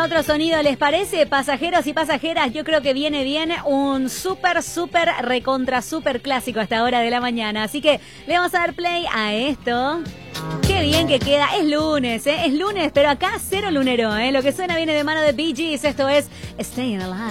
a otro sonido, ¿les parece? Pasajeros y pasajeras, yo creo que viene bien un súper recontra súper clásico a esta hora de la mañana. Así que le vamos a dar play a esto. Qué bien que queda, es lunes, es lunes, pero acá cero lunero, Lo que suena viene de mano de Bee Gees, esto es Staying Alive.